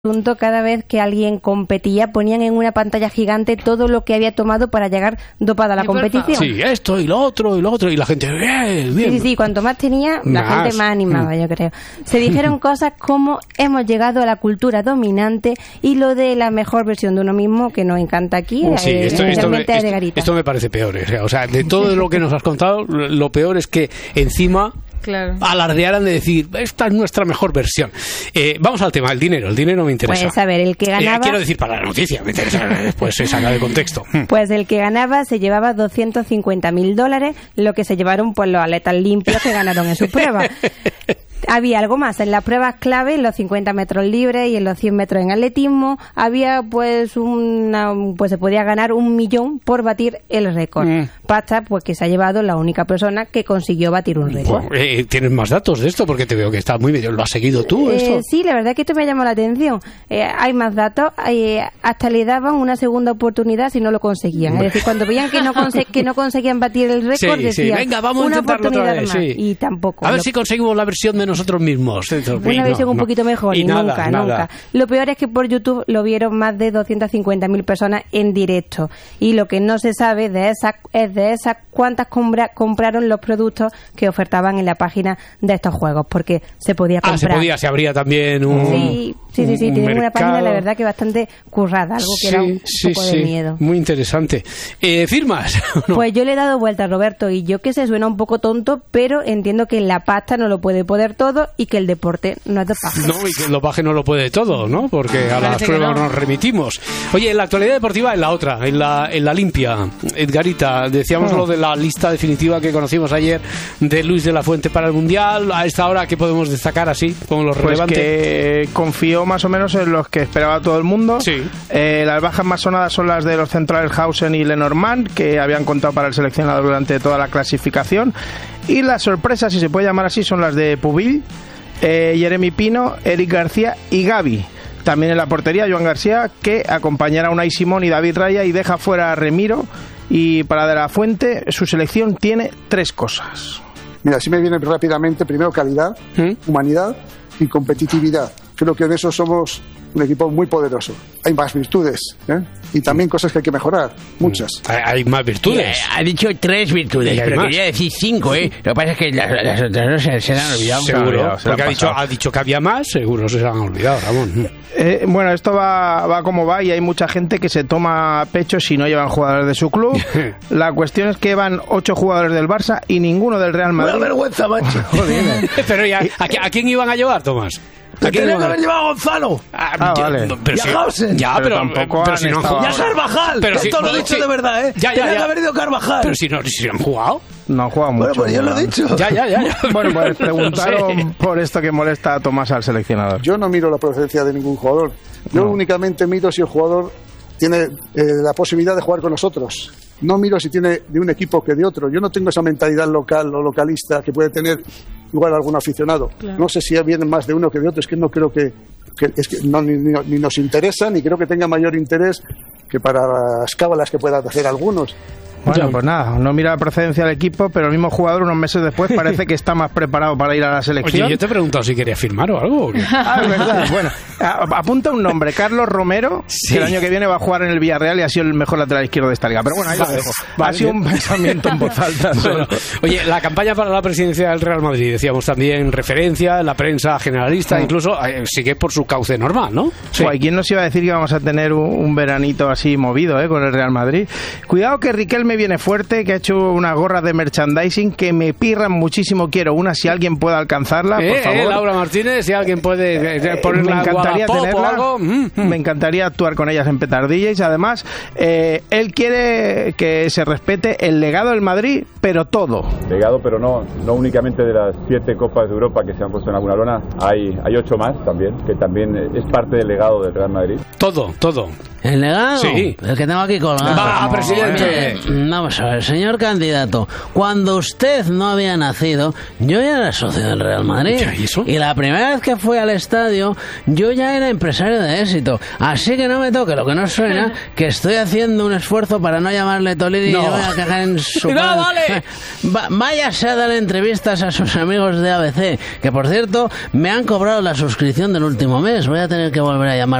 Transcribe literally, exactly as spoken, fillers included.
asunto, cada vez que alguien competía ponían en una pantalla gigante todo lo que había tomado para llegar dopado a la competición. Sí, esto y lo otro y lo otro y la gente bien, bien. Sí, sí, sí, cuanto más tenía, la Más. gente más animaba, yo creo. Se dijeron cosas como hemos llegado a la cultura dominante y lo de la mejor versión de uno mismo que nos encanta aquí, Sí, eh, esto, esto, me, especialmente de esto, Garita. esto me parece peor. eh. O sea, de todo lo que nos has contado, lo peor es que encima Claro. alardearan de decir, esta es nuestra mejor versión. Eh, vamos al tema, el dinero. El dinero me interesa. Pues a ver, el que ganaba... Eh, quiero decir, para la noticia, me interesa, después se saca de contexto. Pues el que ganaba se llevaba doscientos cincuenta mil dólares, lo que se llevaron pues los atletas limpios que ganaron en sus pruebas. Había algo más, en las pruebas clave, en los cincuenta metros libres y en los cien metros en atletismo, había pues una, pues se podía ganar un millón por batir el récord. Mm. Pasta pues que se ha llevado la única persona que consiguió batir un récord. Pues, eh, ¿Tienes más datos de esto? Porque te veo que estás muy medio. ¿Lo has seguido tú Eh, esto? sí, la verdad es que esto me llamó la atención. Eh, hay más datos, eh, hasta le daban una segunda oportunidad si no lo conseguían. Es decir, cuando veían que no, conse- que no conseguían batir el récord, Sí, sí, decían, venga, vamos a una intentarlo otra oportunidad vez, más. sí. Y tampoco. A ver Lo- si conseguimos la versión de nosotros mismos. Una No, versión un no. poquito mejor y, nada, nunca, nada. nunca. Lo peor es que por YouTube lo vieron más de doscientas cincuenta mil personas en directo. Y lo que no se sabe de esas es de esas cuántas compra- compraron los productos que ofertaban en la página de estos juegos, porque se podía Ah, comprar. se podía, se abría también un. Sí, sí, sí, sí. un Tienen una página, mercado. la verdad, que bastante currada, algo que Sí, da un sí, poco sí. de miedo. Muy interesante. Eh, ¿Firmas? No. Pues yo le he dado vuelta a Roberto y yo que sé, suena un poco tonto, pero entiendo que la pasta no lo puede poder todo y que el deporte no es de paja. No, y que el dopaje no lo puede todo, ¿no? Porque a las Parece que pruebas no. nos remitimos. Oye, en la actualidad deportiva, en la otra, en la, en la limpia, Edgarita, decíamos Oh. lo de la lista definitiva que conocimos ayer de Luis de la Fuente para el Mundial. A esta hora, ¿qué podemos destacar así, como lo Pues relevante? que confió más o menos en los que esperaba todo el mundo. Sí. Eh, las bajas más sonadas son las de los centrales Hausen y Lenormand, que habían contado para el seleccionador durante toda la clasificación. Y las sorpresas, si se puede llamar así, son las de Pubil, eh, Jeremy Pino, Eric García y Gavi. También en la portería, Joan García, que acompañará a Unai Simón y David Raya y deja fuera a Remiro. Y para De la Fuente, su selección tiene tres cosas. Mira, si me viene rápidamente, primero calidad, ¿Mm? humanidad y competitividad. Creo que en eso somos un equipo muy poderoso. Hay más virtudes, ¿eh? Y también cosas que hay que mejorar, muchas. Hay, hay más virtudes. Eh, Ha dicho tres virtudes, Y hay pero más. quería decir cinco, ¿eh? Lo que pasa es que las, las otras dos se, se le han olvidado. Seguro, olvidado, se lo porque han ha dicho, pasado. ha dicho que había más, seguro se lo han olvidado, Ramón. Eh, bueno, esto va, va como va y hay mucha gente que se toma pecho si no llevan jugadores de su club. La cuestión es que van ocho jugadores del Barça y ninguno del Real Madrid. Una vergüenza, macho. Pero ya, ¿a, qui- a quién iban a llevar, Tomás? ¿A quién Tenía iban que a haber llevado a Gonzalo. Ah, Ah, ya, vale. pero Y a si- Hausen. Ya, Pero pero, tampoco pero han si no han estado- jugado. Y a Carvajal. Pero si- Esto lo he dicho sí. de verdad, ¿eh? Ya, ya, Tenía ya. que haber ido Carvajal. Pero si no, si no han jugado. No han jugado mucho. Bueno, pues yo lo he ¿no? dicho. Ya, ya, ya. ya. Bueno, pues preguntaron No sé. por esto que molesta a Tomás al seleccionador. Yo no miro la procedencia de ningún jugador. Yo No. únicamente miro si el jugador tiene eh, la posibilidad de jugar con nosotros. No miro si tiene de un equipo que de otro. Yo no tengo esa mentalidad local o localista que puede tener igual algún aficionado. No sé si vienen más de uno que de otro. Es que no creo que, que- es que no, ni, ni- ni nos interesa ni creo que tenga mayor interés que para las cábalas que puedan hacer algunos. Bueno, pues nada, no mira la procedencia del equipo, pero el mismo jugador unos meses después parece que está más preparado para ir a la selección. Oye, yo te he preguntado si querías firmar o algo. ¿o qué? Ah, es verdad. Bueno, a- apunta un nombre, Carlos Romero, Sí. que el año que viene va a jugar en el Villarreal y ha sido el mejor lateral izquierdo de esta liga. Pero bueno, ahí lo Vale, dejo. vale. Ha sido un pensamiento en voz alta. Bueno, oye, la campaña para la presidencia del Real Madrid, decíamos también referencia, la prensa generalista, Sí. incluso eh, sigue por su cauce normal, ¿no? Sí. Guay, ¿quién nos iba a decir que íbamos a tener un, un veranito así movido eh, con el Real Madrid? Cuidado que Riquelme viene fuerte, que ha hecho unas gorras de merchandising que me pirran muchísimo. Quiero una, si alguien puede alcanzarla, por Eh, favor. eh, Laura Martínez, si alguien puede eh, Eh, ponerla me encantaría Wallapop o tenerla, algo. Mm, mm. me encantaría actuar con ellas en petardillas. Además, eh, él quiere que se respete el legado del Madrid, pero todo. Legado, pero no, no únicamente de las siete Copas de Europa que se han puesto en alguna lona, hay, hay ocho más también, que también es parte del legado del Real Madrid. Todo, todo. ¿El legado? Sí. El que tengo aquí colgado. Va, presidente. Mm, Vamos a ver, señor candidato, cuando usted no había nacido, yo ya era socio del Real Madrid. ¿Y eso? Y la primera vez que fui al estadio, yo ya era empresario de éxito. Así que no me toque lo que no suena, que estoy haciendo un esfuerzo para no llamarle Tolini No. y no voy a cagar en su... ¡No, vale! Va- váyase a dar entrevistas a sus amigos de A B C, que por cierto, me han cobrado la suscripción del último mes. Voy a tener que volver a llamar